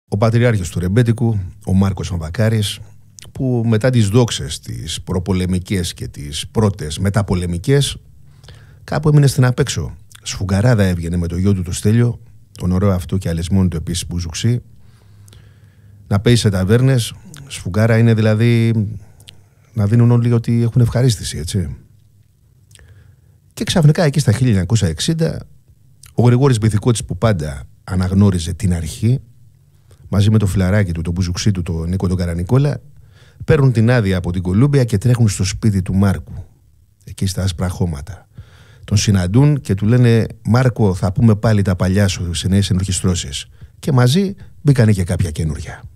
Ο πατριάρχης του Ρεμπέτικου, ο Μάρκος Μαυροκάρης, που μετά τις δόξες, τις προπολεμικές και τις πρώτες μεταπολεμικές, κάπου έμεινε στην απέξω. Σφουγγαράδα έβγαινε με το γιο του το Στέλιο, τον ωραίο αυτό και αλεσμόνι του επίσης Μπουζουξή, να παίζει σε ταβέρνες. Σφουγγάρα είναι δηλαδή να δίνουν όλοι ότι έχουν ευχαρίστηση, έτσι. Και ξαφνικά εκεί στα 1960, ο Γρηγόρης Μπιθικώτης, που πάντα αναγνώριζε την αρχή, μαζί με το φιλαράκι του, τον Μπουζουξή του, τον Νίκο τον Καρανικόλα, παίρνουν την άδεια από την Κολούμπια και τρέχουν στο σπίτι του Μάρκου, εκεί στα άσπρα χώματα. Τον συναντούν και του λένε: Μάρκο, θα πούμε πάλι τα παλιά σου σε νέες ενορχιστρώσεις. Και μαζί μπήκανε και κάποια καινούρια.